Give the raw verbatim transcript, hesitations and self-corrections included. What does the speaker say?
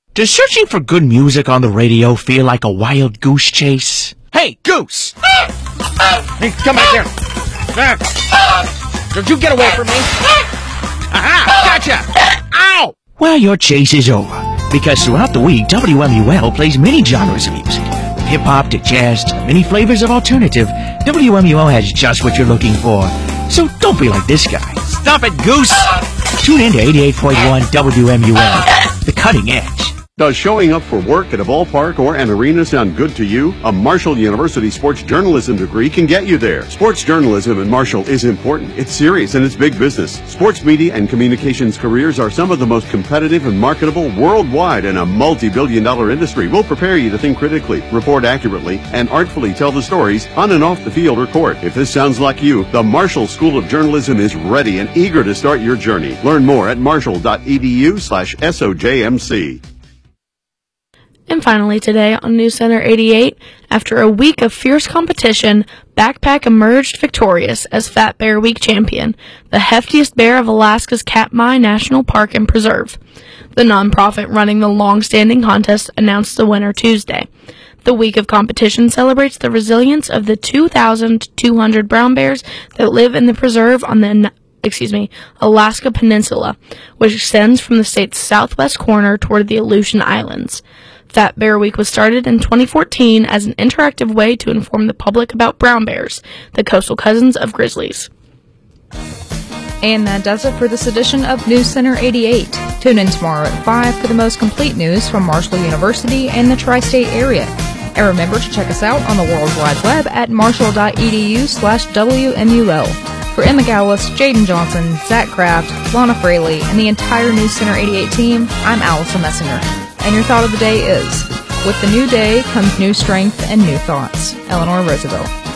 Does searching for good music on the radio feel like a wild goose chase? Hey, Goose! Hey, come back here! Don't you get away from me! Aha! Gotcha! Ow! Well, your chase is over, because throughout the week, W M U L plays many genres of music. From hip-hop to jazz to many flavors of alternative, W M U L has just what you're looking for. So don't be like this guy. Stop it, Goose! Tune in to eighty-eight point one W M U L, the cutting edge. Does showing up for work at a ballpark or an arena sound good to you? A Marshall University sports journalism degree can get you there. Sports journalism in Marshall is important. It's serious and it's big business. Sports media and communications careers are some of the most competitive and marketable worldwide in a multi-billion dollar industry. We'll prepare you to think critically, report accurately, and artfully tell the stories on and off the field or court. If this sounds like you, the Marshall School of Journalism is ready and eager to start your journey. Learn more at marshall.edu slash SOJMC. And finally today on News Center eighty-eight, after a week of fierce competition, Backpack emerged victorious as Fat Bear Week champion, the heftiest bear of Alaska's Katmai National Park and Preserve. The nonprofit running the long-standing contest announced the winner Tuesday. The week of competition celebrates the resilience of the two thousand two hundred brown bears that live in the preserve on the excuse me, Alaska Peninsula, which extends from the state's southwest corner toward the Aleutian Islands. Fat Bear Week was started in twenty fourteen as an interactive way to inform the public about brown bears, the coastal cousins of grizzlies. And that does it for this edition of News Center eighty-eight. Tune in tomorrow at five for the most complete news from Marshall University and the tri-state area. And remember to check us out on the World Wide Web at marshall.edu slash WMUL. For Emma Gowlis, Jaden Johnson, Zach Kraft, Lana Fraley, and the entire News Center eighty-eight team, I'm Allison Messinger. And your thought of the day is, with the new day comes new strength and new thoughts. Eleanor Roosevelt.